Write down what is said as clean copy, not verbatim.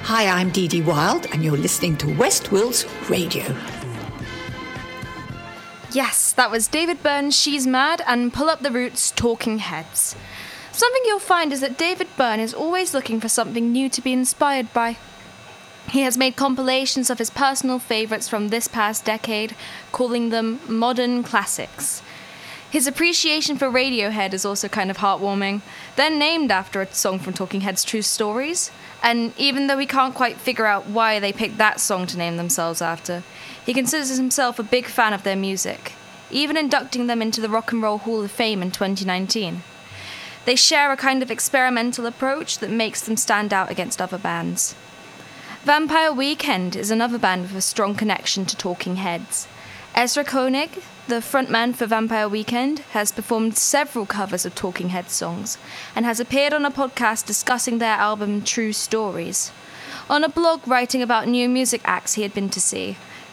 Hi, I'm Dee Dee Wild, and you're listening to West Wills Radio. Yes, that was David Byrne's She's Mad and Pull Up the Roots' Talking Heads. Something you'll find is that David Byrne is always looking for something new to be inspired by. He has made compilations of his personal favourites from this past decade, calling them modern classics. His appreciation for Radiohead is also kind of heartwarming. They're named after a song from Talking Heads' True Stories, and even though he can't quite figure out why they picked that song to name themselves after, he considers himself a big fan of their music, even inducting them into the Rock and Roll Hall of Fame in 2019. They share a kind of experimental approach that makes them stand out against other bands. Vampire Weekend is another band with a strong connection to Talking Heads. Ezra Koenig, the frontman for Vampire Weekend, has performed several covers of Talking Heads songs and has appeared on a podcast discussing their album True Stories. On a blog writing about new music acts he had been to see,